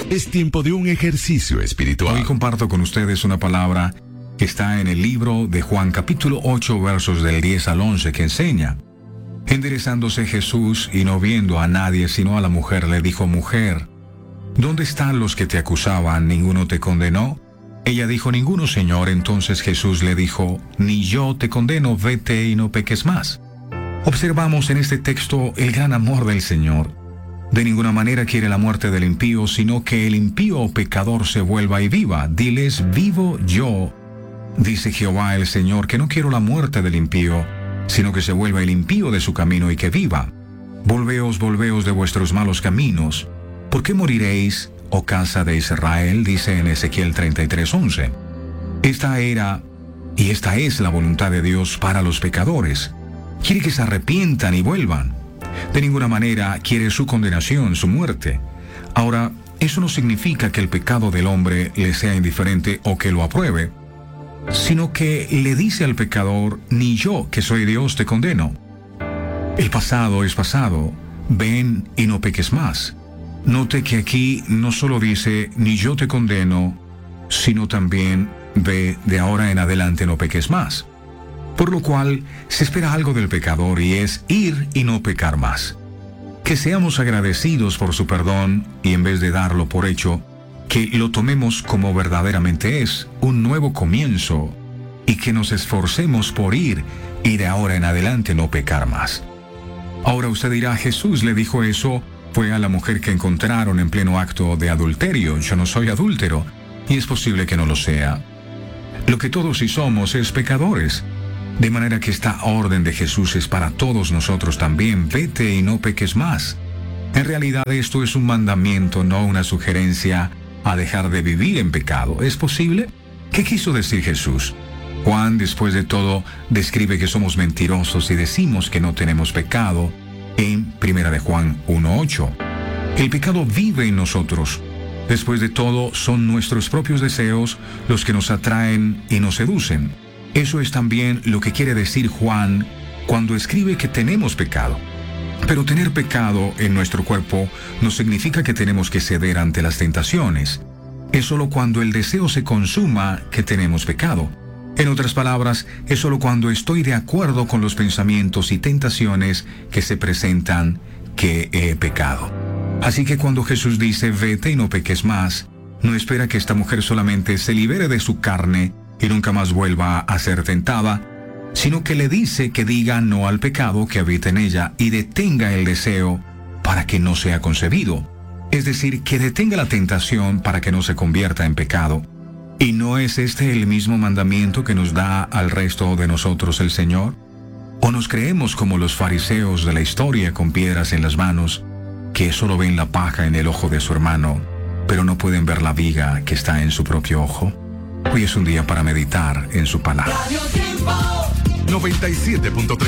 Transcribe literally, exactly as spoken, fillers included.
Es tiempo de un ejercicio espiritual. Hoy comparto con ustedes una palabra que está en el libro de Juan capítulo ocho versos del diez al once que enseña: enderezándose Jesús y no viendo a nadie sino a la mujer, le dijo: mujer, ¿dónde están los que te acusaban? ¿Ninguno te condenó? Ella dijo: ninguno, Señor. Entonces Jesús le dijo: ni yo te condeno, vete y no peques más. Observamos en este texto el gran amor del Señor. De ninguna manera quiere la muerte del impío, sino que el impío o pecador se vuelva y viva. Diles: vivo yo, dice Jehová el Señor, que no quiero la muerte del impío, sino que se vuelva el impío de su camino y que viva. Volveos, volveos de vuestros malos caminos. ¿Por qué moriréis, oh casa de Israel? Dice en Ezequiel treinta y tres, once. Esta era y esta es la voluntad de Dios para los pecadores. Quiere que se arrepientan y vuelvan. De ninguna manera quiere su condenación, su muerte. Ahora, eso no significa que el pecado del hombre le sea indiferente o que lo apruebe, sino que le dice al pecador: ni yo, que soy Dios, te condeno. El pasado es pasado, ven y no peques más. Note que aquí no solo dice: ni yo te condeno, sino también: ve, de ahora en adelante no peques más. Por lo cual se espera algo del pecador, y es ir y no pecar más. Que seamos agradecidos por su perdón y, en vez de darlo por hecho, que lo tomemos como verdaderamente es, un nuevo comienzo, y que nos esforcemos por ir y de ahora en adelante no pecar más. Ahora usted dirá: Jesús le dijo eso fue a la mujer que encontraron en pleno acto de adulterio. Yo no soy adúltero, y es posible que no lo sea. Lo que todos sí somos es pecadores. De manera que esta orden de Jesús es para todos nosotros también: vete y no peques más. En realidad esto es un mandamiento, no una sugerencia a dejar de vivir en pecado. ¿Es posible? ¿Qué quiso decir Jesús? Juan, después de todo, describe que somos mentirosos y decimos que no tenemos pecado en primera de Juan uno, ocho. El pecado vive en nosotros. Después de todo, son nuestros propios deseos los que nos atraen y nos seducen. Eso es también lo que quiere decir Juan cuando escribe que tenemos pecado. Pero tener pecado en nuestro cuerpo no significa que tenemos que ceder ante las tentaciones. Es solo cuando el deseo se consuma que tenemos pecado. En otras palabras, es solo cuando estoy de acuerdo con los pensamientos y tentaciones que se presentan que he pecado. Así que cuando Jesús dice: vete y no peques más, no espera que esta mujer solamente se libere de su carne y nunca más vuelva a ser tentada, sino que le dice que diga no al pecado que habita en ella y detenga el deseo para que no sea concebido. Es decir, que detenga la tentación para que no se convierta en pecado. ¿Y no es este el mismo mandamiento que nos da al resto de nosotros el Señor? ¿O nos creemos como los fariseos de la historia con piedras en las manos, que solo ven la paja en el ojo de su hermano, pero no pueden ver la viga que está en su propio ojo? Hoy es un día para meditar en su palabra. noventa y siete punto tres